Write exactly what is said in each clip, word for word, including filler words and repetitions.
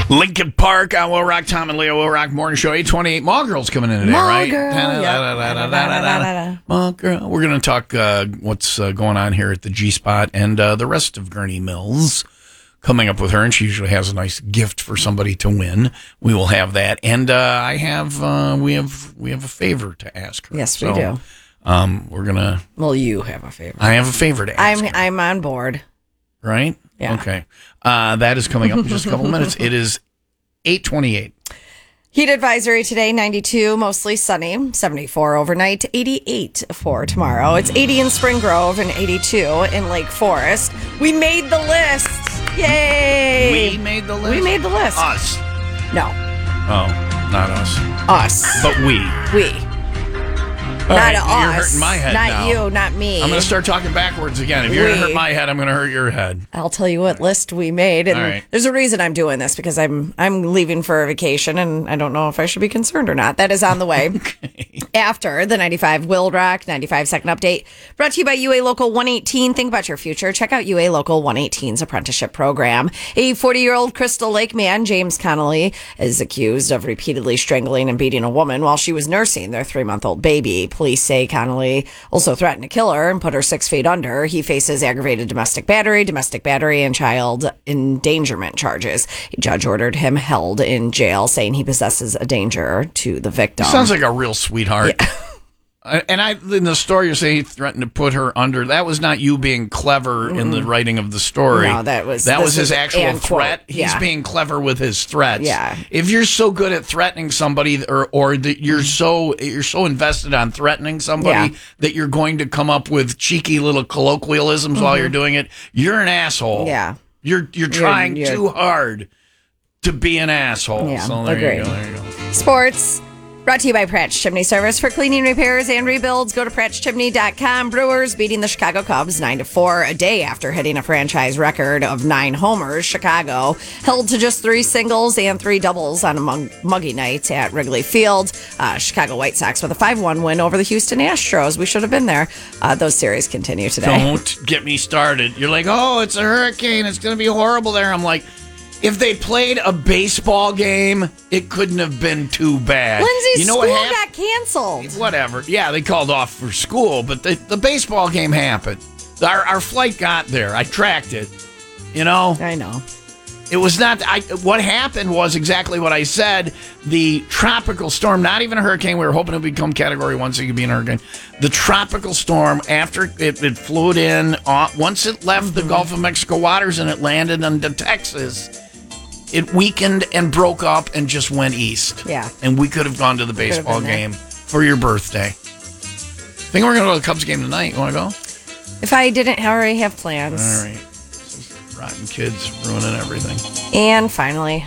Lincoln Park, I Will Rock, Tom and Leo Will Rock Morning Show, eight twenty-eight. Mall Girl's coming in today, Mall right? Girl, yeah. Mall Girl. We're going to talk uh, what's uh, going on here at the G-Spot and uh, the rest of Gurney Mills. Coming up with her, and she usually has a nice gift for somebody to win. We will have that, and uh, I have uh, we have we have a favor to ask her. Yes, we so, do. Um, we're gonna. Well, you have a favor. I have a favor to ask. I'm her. I'm on board. Right? Yeah. Okay. Uh, that is coming up in just a couple of minutes. It is eight twenty-eight. Heat advisory today, ninety-two, mostly sunny, seventy-four overnight, eighty-eight for tomorrow. It's eighty in Spring Grove and eighty-two in Lake Forest. We made the list. Yay. We made the list? We made the list. Us. No. Oh, not us. Us. But we. We. All not right, us. You're hurting my head Not now. you, not me. I'm going to start talking backwards again. If you're going to We. hurt my head, I'm going to hurt your head. I'll tell you what list we made, and All right. there's a reason I'm doing this because I'm I'm leaving for a vacation, and I don't know if I should be concerned or not. That is on the way. Okay. After the ninety-five Will Rock ninety-five second update, brought to you by U A Local one eighteen. Think about your future. Check out U A Local one eighteen's apprenticeship program. A forty-year-old Crystal Lake man, James Connolly, is accused of repeatedly strangling and beating a woman while she was nursing their three-month-old baby. Police say Connolly also threatened to kill her and put her six feet under. He faces aggravated domestic battery, domestic battery, and child endangerment charges. A judge ordered him held in jail, saying he possesses a danger to the victim. Sounds like a real sweetheart. Yeah. And I, in the story, you say he threatened to put her under. That was not you being clever in the writing of the story. No, that was- that this was his is actual and quote. threat. He's Yeah. being clever with his threats. Yeah. If you're so good at threatening somebody, or or that you're so you're so invested on threatening somebody Yeah. that you're going to come up with cheeky little colloquialisms while you're doing it, you're an asshole. Yeah. You're you're trying you're- too hard to be an asshole. Yeah, So there agreed. you go. There you go. Sports. Brought to you by Pratch Chimney Service. For cleaning, repairs, and rebuilds, go to pratch chimney dot com. Brewers beating the Chicago Cubs nine to four a day after hitting a franchise record of nine homers. Chicago held to just three singles and three doubles on a mug- muggy night at Wrigley Field. Uh, Chicago White Sox with a five one win over the Houston Astros. We should have been there. Uh, those series continue today. Don't get me started. You're like, oh, it's a hurricane. It's going to be horrible there. I'm like, if they played a baseball game, it couldn't have been too bad. Lindsay's you know school what hap- got canceled. Whatever. Yeah, they called off for school, but the, the baseball game happened. Our, our flight got there. I tracked it. You know? I know. It was not. I, what happened was exactly what I said. The tropical storm, not even a hurricane. We were hoping it would become Category One, so it could be an hurricane. The tropical storm, after it, it flew in, uh, once it left the Gulf of Mexico waters and it landed into Texas, it weakened and broke up and just went east. Yeah. And we could have gone to the baseball been there. game for your birthday. I think we're going to go to the Cubs game tonight. You want to go? If I didn't already have plans. All right. Rotten kids ruining everything. And finally,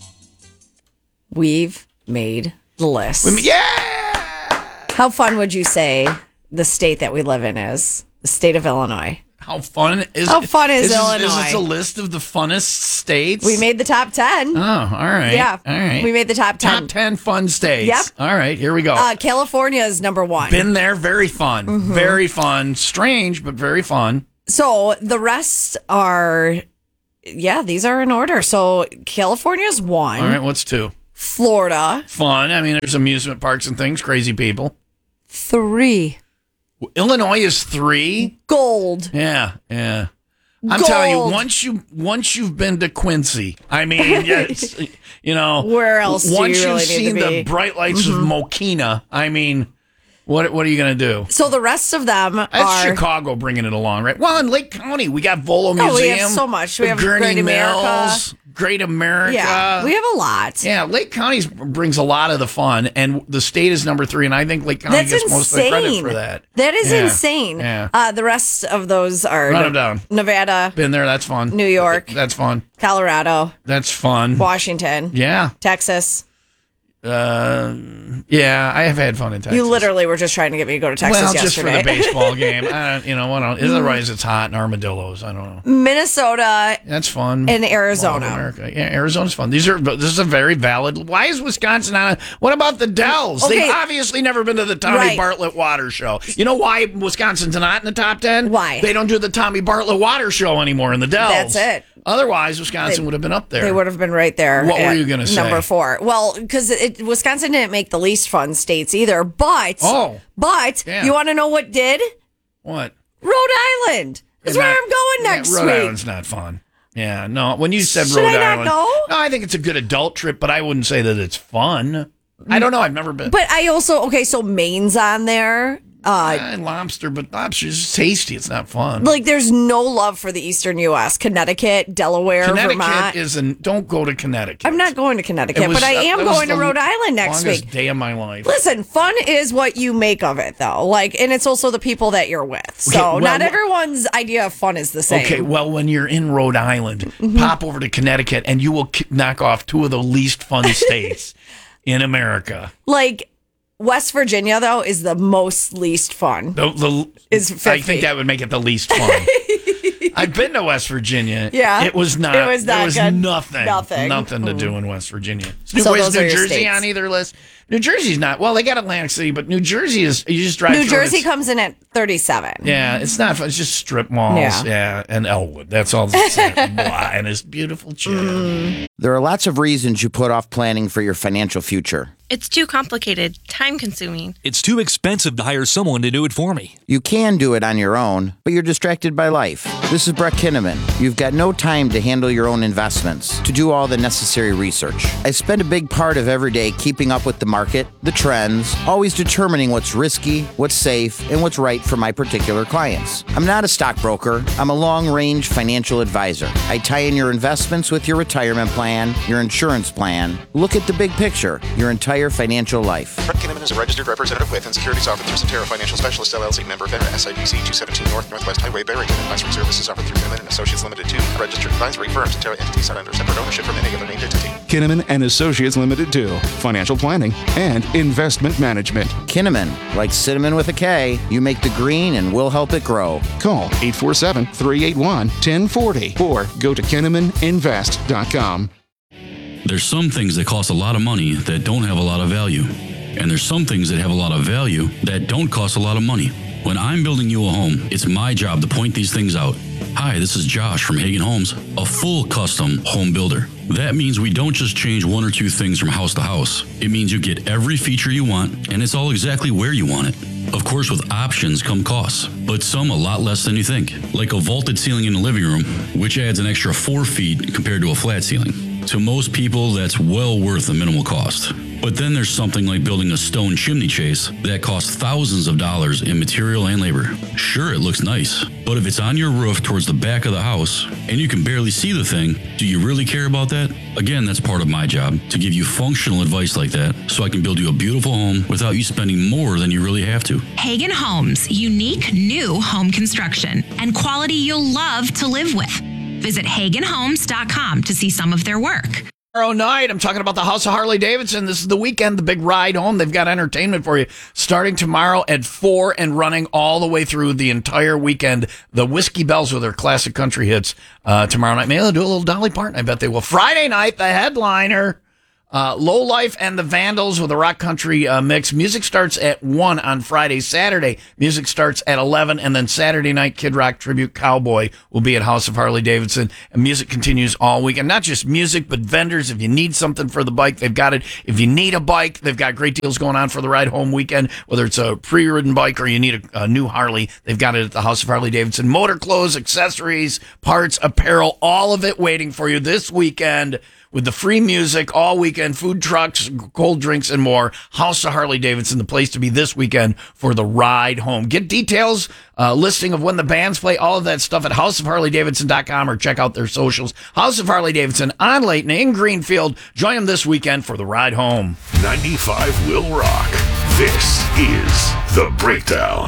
we've made the list. We- yeah! How fun would you say the state that we live in is? The state of Illinois. How fun is How fun is this, Is Illinois? this a list of the funnest states? We made the top ten. Oh, all right. Yeah. All right. We made the top ten. Top ten fun states. Yep. All right, here we go. Uh, California is number one. Been there, very fun. Mm-hmm. Very fun. Strange, but very fun. So the rest are, yeah, these are in order. So California's one. All right, what's two? Florida, Fun. I mean, there's amusement parks and things, crazy people. three. Illinois is three? Gold. Yeah, yeah. I'm Gold. telling you, once you once you've been to Quincy, I mean, yes, you know, Where else do you Once really you've need to seen be? the bright lights of Mokina, I mean, what what are you gonna do? So the rest of them That's are Chicago bringing it along, right? Well, in Lake County, we got Volo Museum. Oh, we have so much. We the have Gurney Great America. Mills, Great America. Yeah, we have a lot. Yeah, Lake County brings a lot of the fun, and the state is number three, and I think Lake County That's gets most of the credit insane. for that. That is Yeah, insane. yeah. Uh, the rest of those are Run 'em down. Nevada, Been there, that's fun. New York. That's fun. Colorado, That's fun. Washington, Yeah. Texas. Uh, yeah, I have had fun in Texas. You literally were just trying to get me to go to Texas well, yesterday. just for the baseball game. I don't, you know, what else? Otherwise it's hot and armadillos. I don't know. Minnesota. That's fun. And Arizona. America. Yeah, Arizona's fun. These are. This is a very valid. Why is Wisconsin on? A, what about the Dells? Okay. They've obviously never been to the Tommy Right. Bartlett Water Show. You know why Wisconsin's not in the top ten? Why? They don't do the Tommy Bartlett Water Show anymore in the Dells. That's it. Otherwise, Wisconsin They- would have been up there. They would have been right there. What were at you gonna say? Number four. Well, because Wisconsin didn't make the least fun states either. But, Oh. but Yeah. you want to know what did? What? Rhode Island. That's Yeah, where not- I'm going yeah, next Rhode week. Island's not fun. Yeah, no. When you said Should Rhode I not Island, go? no, I think it's a good adult trip, but I wouldn't say that it's fun. I don't know. I've never been. But I also, okay, so Maine's on there. Uh, Eh, lobster, but lobster's just tasty. It's not fun. like, there's no love for the eastern U S. Connecticut, Delaware, Connecticut Vermont. isn't. Don't go to Connecticut. I'm not going to It Connecticut, was- but I am that was going to the Rhode Island next longest week. day of my life. Listen, fun is what you make of it, though. Like, and it's also the people that you're with. So Okay, well, not wh- everyone's idea of fun is the same. Okay, well, when you're in Rhode Island, Mm-hmm. pop over to Connecticut, and you will k- knock off two of the least fun states in America. Like, West Virginia, though, is the most least fun. The, the, Is I fifty. think that would make it the least fun. I've been to West Virginia. Yeah. It was not. It was there not was good. nothing. Nothing. Nothing to do in West Virginia. Is So New, is those are New your Jersey states. on either list? New Jersey's not. Well, they got Atlantic City, but New Jersey is. You just drive New through Jersey and it's- comes in at thirty-seven. Yeah, it's not fun. It's just strip malls. Yeah. Yeah, and Elwood. That's all. It's blah, and it's beautiful chick. Mm. There are lots of reasons you put off planning for your financial future. It's too complicated, time consuming. It's too expensive to hire someone to do it for me. You can do it on your own, but you're distracted by life. This is Brett Kinnaman. You've got no time to handle your own investments, to do all the necessary research. I spend a big part of every day keeping up with the market, the trends, always determining what's risky, what's safe, and what's right for my particular clients. I'm not a stockbroker. I'm a long-range financial advisor. I tie in your investments with your retirement plan, your insurance plan. Look at the big picture, your entire financial life. Brett Kinnaman is a registered representative with and securities offered through Cetera Financial Specialists, L L C, member FINRA, S I P C two seventeen North Northwest Highway, Barrington. Advisory services offered through Kinnaman and Associates Limited to registered advisory firm. Cetera entities are under separate ownership from any other named entity. Kinnaman and Associates Limited to financial planning and investment management. Kinnaman, like cinnamon with a K, you make the green and we'll help it grow. Call eight four seven, three eight one, one zero four zero or go to kinnaman invest dot com. There's some things that cost a lot of money that don't have a lot of value. And there's some things that have a lot of value that don't cost a lot of money. When I'm building you a home, it's my job to point these things out. Hi, this is Josh from Hagen Homes, a full custom home builder. That means we don't just change one or two things from house to house. It means you get every feature you want, and it's all exactly where you want it. Of course, with options come costs, but some a lot less than you think. Like a vaulted ceiling in the living room, which adds an extra four feet compared to a flat ceiling. To most people, that's well worth the minimal cost. But then there's something like building a stone chimney chase that costs thousands of dollars in material and labor. Sure, it looks nice, but if it's on your roof towards the back of the house and you can barely see the thing, do you really care about that? Again, that's part of my job, to give you functional advice like that so I can build you a beautiful home without you spending more than you really have to. Hagen Homes, unique new home construction and quality you'll love to live with. Visit hagen homes dot com to see some of their work. Tomorrow night, I'm talking about the House of Harley Davidson. This is the weekend, the big ride home. They've got entertainment for you starting tomorrow at four and running all the way through the entire weekend. The Whiskey Bells with their classic country hits uh, tomorrow night. Maybe they'll do a little Dolly Parton. I bet they will. Friday night, the headliner, uh, Low Life and the Vandals with a rock country uh, mix. Music starts at one on Friday. Saturday, music starts at eleven. And then Saturday night, Kid Rock Tribute Cowboy will be at House of Harley Davidson. And music continues all weekend. Not just music, but vendors. If you need something for the bike, they've got it. If you need a bike, they've got great deals going on for the ride home weekend. Whether it's a pre-ridden bike or you need a, a new Harley, they've got it at the House of Harley Davidson. Motor clothes, accessories, parts, apparel, all of it waiting for you this weekend. With the free music all weekend, food trucks, cold drinks, and more. House of Harley Davidson, the place to be this weekend for the ride home. Get details, uh, listing of when the bands play, all of that stuff at house of harley davidson dot com or check out their socials. House of Harley Davidson on Layton in Greenfield. Join them this weekend for the ride home. ninety-five will rock. This is The Breakdown.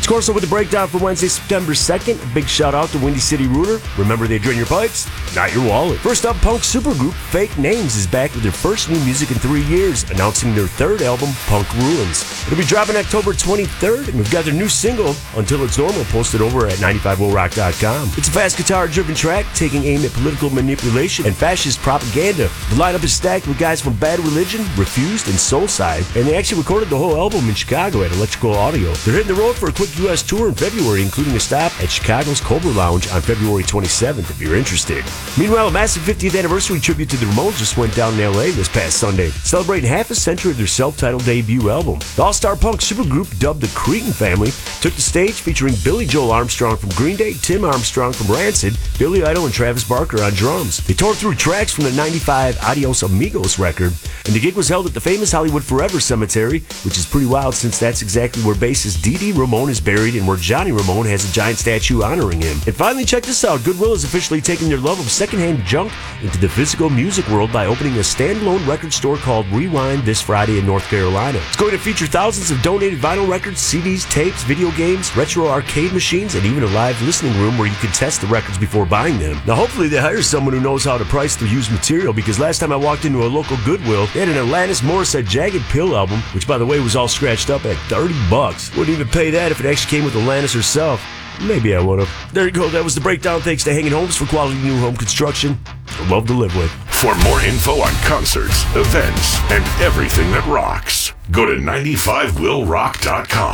It's Corso with the breakdown for Wednesday, September second. A big shout out to Windy City Ruiner. Remember, they drain your pipes, not your wallet. First up, punk supergroup Fake Names is back with their first new music in three years, announcing their third album, Punk Ruins. It'll be dropping October twenty-third, and we've got their new single, Until It's Normal, posted over at ninety-five will rock dot com. It's a fast guitar-driven track, taking aim at political manipulation and fascist propaganda. The lineup is stacked with guys from Bad Religion, Refused, and Soulside, and they actually recorded the whole album in Chicago at Electrical Audio. They're hitting the road for a quick U S tour in February, including a stop at Chicago's Cobra Lounge on February twenty-seventh, if you're interested. Meanwhile, a massive fiftieth anniversary tribute to the Ramones just went down in L A this past Sunday, celebrating half a century of their self-titled debut album. The all-star punk supergroup, dubbed the Cretin Family, took the stage featuring Billy Joel Armstrong from Green Day, Tim Armstrong from Rancid, Billy Idol, and Travis Barker on drums. They tore through tracks from the ninety-five Adios Amigos record, and the gig was held at the famous Hollywood Forever Cemetery, which is pretty wild since that's exactly where bassist Dee Dee Ramone is buried and where Johnny Ramone has a giant statue honoring him. And finally, check this out. Goodwill is officially taking their love of secondhand junk into the physical music world by opening a standalone record store called Rewind this Friday in North Carolina. It's going to feature thousands of donated vinyl records, C Ds, tapes, video games, retro arcade machines, and even a live listening room where you can test the records before buying them. Now, hopefully they hire someone who knows how to price the used material, because last time I walked into a local Goodwill, they had an Alanis Morissette Jagged Pill album, which by the way was all scratched up at thirty bucks. Wouldn't even pay that if it actually came with Alanis herself. Maybe I would have. There you go. That was the breakdown. Thanks to Hanging Homes for quality new home construction. I love to live with. For more info on concerts, events, and everything that rocks, go to ninety-five will rock dot com.